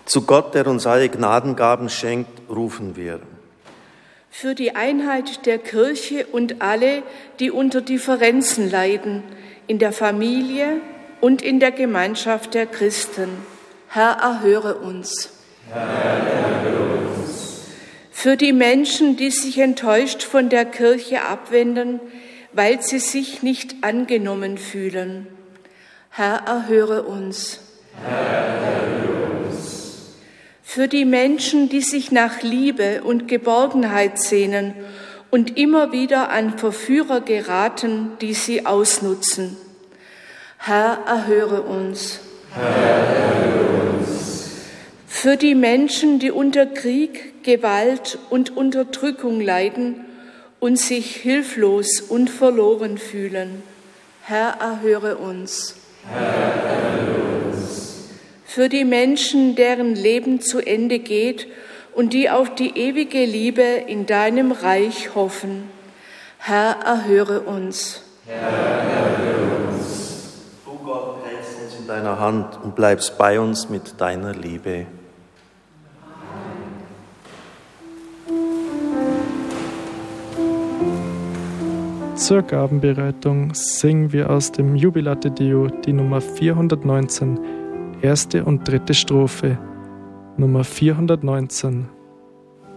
Zu Gott, der uns alle Gnadengaben schenkt, rufen wir. Für die Einheit der Kirche und alle, die unter Differenzen leiden, in der Familie und in der Gemeinschaft der Christen. Herr, erhöre uns. Herr, erhöre uns. Für die Menschen, die sich enttäuscht von der Kirche abwenden, weil sie sich nicht angenommen fühlen. Herr, erhöre uns. Herr, erhöre uns. Für die Menschen, die sich nach Liebe und Geborgenheit sehnen und immer wieder an Verführer geraten, die sie ausnutzen. Herr, erhöre uns. Herr, erhöre uns. Für die Menschen, die unter Krieg, Gewalt und Unterdrückung leiden und sich hilflos und verloren fühlen. Herr, erhöre uns. Herr, erhöre uns. Für die Menschen, deren Leben zu Ende geht und die auf die ewige Liebe in deinem Reich hoffen. Herr, erhöre uns. Herr, erhöre uns. Du, Gott, hältst uns in deiner Hand und bleibst bei uns mit deiner Liebe. Zur Gabenbereitung singen wir aus dem Jubilate Deo die Nummer 419, erste und dritte Strophe. Nummer 419.